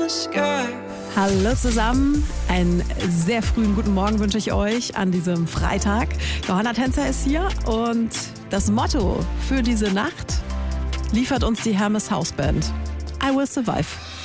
Hallo zusammen, einen sehr frühen guten Morgen wünsche ich euch an diesem Freitag. Johanna Tänzer ist hier und das Motto für diese Nacht liefert uns die Hermes Hausband. I will survive.